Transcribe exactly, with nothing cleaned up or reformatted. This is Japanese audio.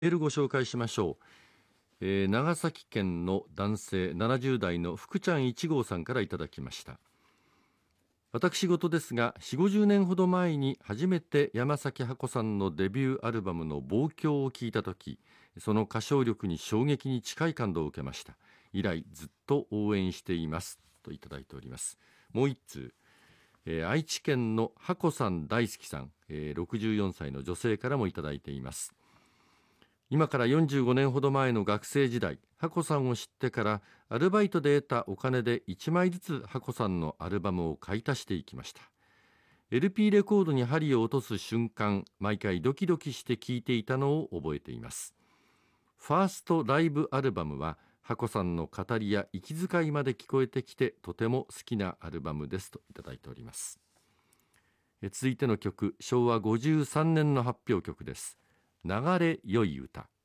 メールご紹介しましょう。えー長崎県の男性ななじゅう代の福ちゃんいち号さんからいただきました。私事ですが、よんじゅうごじゅうねんほど前に初めて山崎箱さんのデビューアルバムの望郷を聴いたとき、その歌唱力に衝撃に近い感動を受けました。以来ずっと応援していますといただいております。もう一通、えー愛知県の箱さん大好きさん、えーろくじゅうよんさいの女性からもいただいています。今からよんじゅうごねんほど前の学生時代、箱さんを知ってからアルバイトで得たお金でいちまいずつ箱さんのアルバムを買い足していきました。エルピー レコードに針を落とす瞬間、毎回ドキドキして聴いていたのを覚えています。ファーストライブアルバムは箱さんの語りや息遣いまで聞こえてきて、とても好きなアルバムですといただいております。え続いての曲、しょうわごじゅうさんねんの発表曲です。流れ良い歌。